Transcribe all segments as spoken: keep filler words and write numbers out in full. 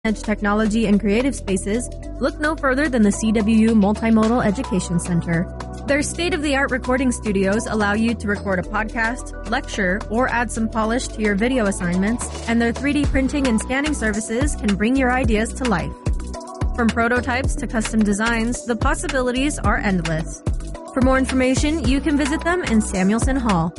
Edge technology and creative spaces, look no further than the C W U Multimodal Education Center. Their state-of-the-art recording studios allow you to record a podcast, lecture, or add some polish to your video assignments, and their three D printing and scanning services can bring your ideas to life. From prototypes to custom designs, the possibilities are endless. For more information, you can visit them in Samuelson Hall.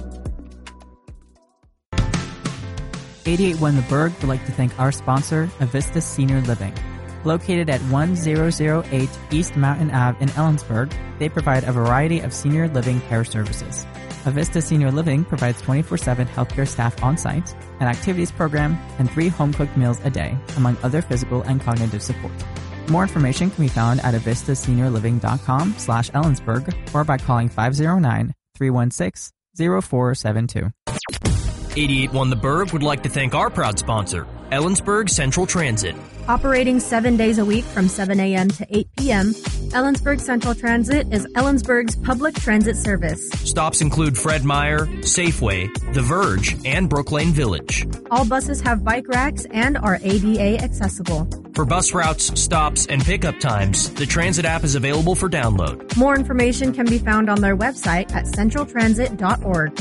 eighty-eight one The Berg would like to thank our sponsor, Avista Senior Living. Located at one thousand eight East Mountain Avenue in Ellensburg, they provide a variety of senior living care services. Avista Senior Living provides twenty-four seven healthcare staff on-site, an activities program, and three home-cooked meals a day, among other physical and cognitive support. More information can be found at avista senior living dot com slash Ellensburg or by calling five oh nine, three one six, oh four seven two. eighty-eight one The Berg would like to thank our proud sponsor, Ellensburg Central Transit. Operating seven days a week from seven a.m. to eight p.m., Ellensburg Central Transit is Ellensburg's public transit service. Stops include Fred Meyer, Safeway, The Verge, and Brooklane Village. All buses have bike racks and are A D A accessible. For bus routes, stops, and pickup times, the Transit app is available for download. More information can be found on their website at central transit dot org.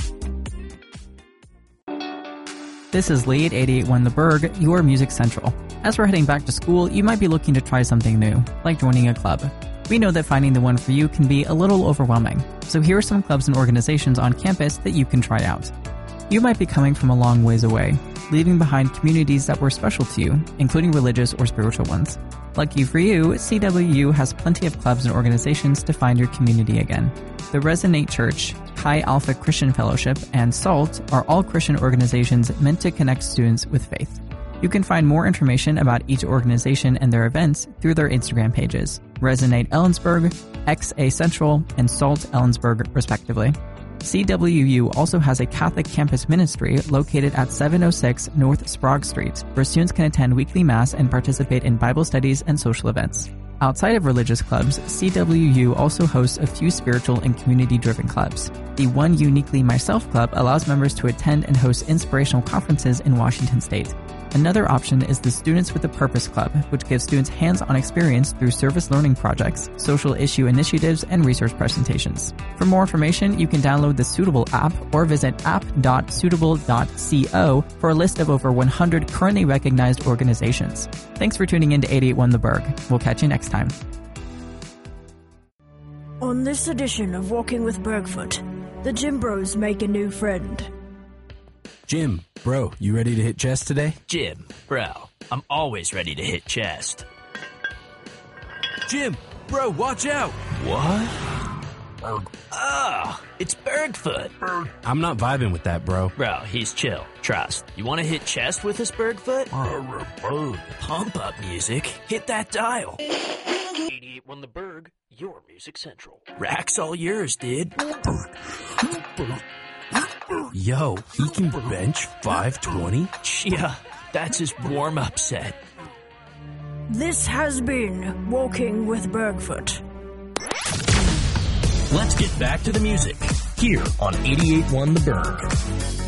This is Lee at eighty-eight one The Berg, your Music Central. As we're heading back to school, you might be looking to try something new, like joining a club. We know that finding the one for you can be a little overwhelming, so here are some clubs and organizations on campus that you can try out. You might be coming from a long ways away, leaving behind communities that were special to you, including religious or spiritual ones. Lucky for you, C W U has plenty of clubs and organizations to find your community again. The Resonate Church, Chi Alpha Christian Fellowship, and SALT are all Christian organizations meant to connect students with faith. You can find more information about each organization and their events through their Instagram pages, Resonate Ellensburg, X A Central, and SALT Ellensburg, respectively. C W U also has a Catholic campus ministry located at seven oh six North Sprague Street, where students can attend weekly mass and participate in Bible studies and social events. Outside of religious clubs, C W U also hosts a few spiritual and community-driven clubs. The One Uniquely Myself Club allows members to attend and host inspirational conferences in Washington State. Another option is the Students with a Purpose Club, which gives students hands-on experience through service learning projects, social issue initiatives, and research presentations. For more information, you can download the Suitable app or visit app dot suitable dot co for a list of over one hundred currently recognized organizations. Thanks for tuning in to eighty-eight one The Berg. We'll catch you next time. On this edition of Walking with Bergfoot, the Gym Bros make a new friend. Jim, bro, you ready to hit chest today? Jim, bro, I'm always ready to hit chest. Jim, bro, watch out! What? Berg. Oh, it's Bergfoot. Berg. I'm not vibing with that, bro. Bro, he's chill. Trust. You want to hit chest with us, Bergfoot? Berg. Pump up music. Hit that dial. eighty-eight one The Berg, your Music Central. Rack's all yours, dude. Yo, he can bench five twenty? Yeah, that's his warm-up set. This has been Walking with Bergfoot. Let's get back to the music here on eighty-eight one The Berg.